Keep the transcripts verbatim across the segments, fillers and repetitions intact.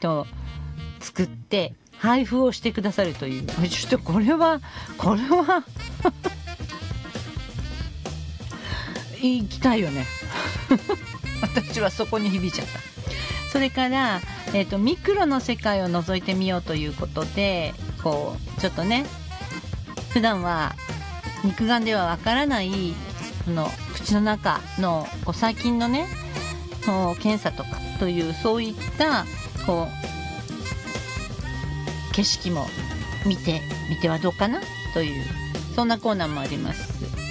と作って配布をしてくださるという、ちょっとこれはこれは行きたいよね私はそこに響いちゃった。それから、えーと、ミクロの世界を覗いてみようということで、こうちょっとね、普段は肉眼ではわからないその口の中のこう細菌のね、こう検査とかという、そういったこう景色も見てみてはどうかなという、そんなコーナーもあります。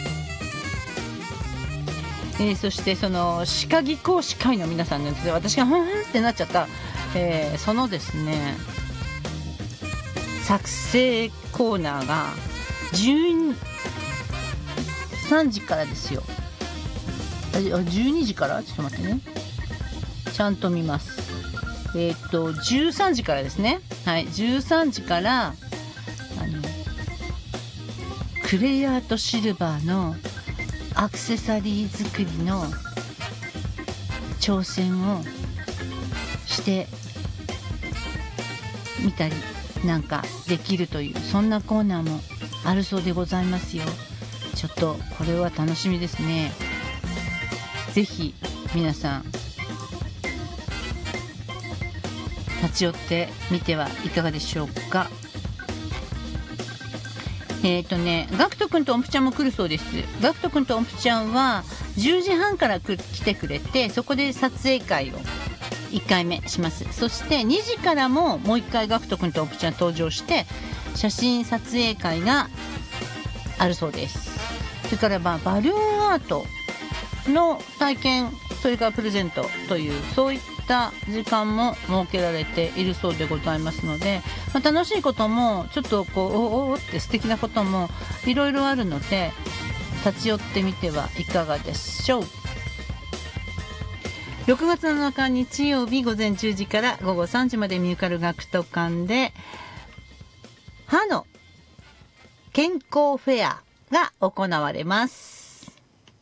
えー、そしてその歯科技工歯科医の皆さんのですね、私がふんふんってなっちゃった、えー、そのですね作成コーナーがじゅうさんじからですよ。あ、じゅうにじから、ちょっと待ってね、ちゃんと見ます。えー、っとじゅうさんじからですね。はい、じゅうさんじからあのクレイアートシルバーのアクセサリー作りの挑戦をしてみたりなんかできるという、そんなコーナーもあるそうでございますよ。ちょっとこれは楽しみですね。ぜひ皆さん立ち寄ってみてはいかがでしょうか。えっとね、ガクト君と音符ちゃんも来るそうです。ガクト君と音符ちゃんはじゅうじはんから来てくれて、そこで撮影会をいっかいめします。そしてにじからももういっかいガクト君と音符ちゃん登場して写真撮影会があるそうです。それからまあバルーンアートの体験、それからプレゼントという、そういった時間も設けられているそうでございますので、まあ、楽しいこともちょっとこうおおって素敵なこともいろいろあるので、立ち寄ってみてはいかがでしょう。ろくがつなのか日曜日午前じゅうじから午後さんじまでミューカル学徒館で歯の健康フェアが行われます。